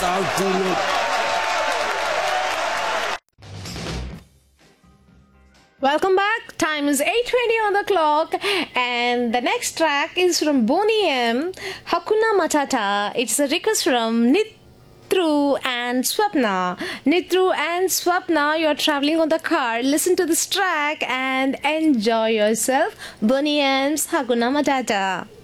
out to you. Welcome back. Time is 8:20 on the clock, and the next track is from Boney M. Hakuna Matata. It's a request from Nitru and Swapna. Nitru and Swapna, you're traveling on the car. Listen to this track and enjoy yourself. Boney M's Hakuna Matata.